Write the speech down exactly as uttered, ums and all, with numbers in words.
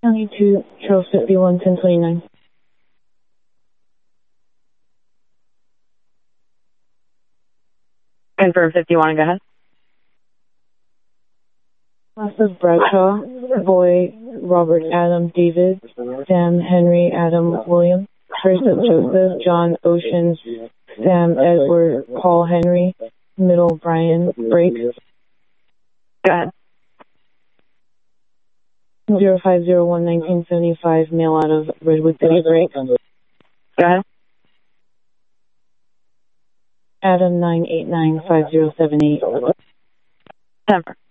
County two, Charles fifty-one, ten twenty-nine. Confirm fifty-one, go ahead. Last of Bradshaw, Boy, Robert, Adam, David, Sam, Henry, Adam, William. First of Joseph, John, Ocean, Sam, Edward, Paul, Henry. Middle, Brian, Break. Go ahead. zero five zero one nineteen seventy-five, mail out of Redwood City, Break. Go ahead. Adam nine eight nine five zero seven eight. Denver.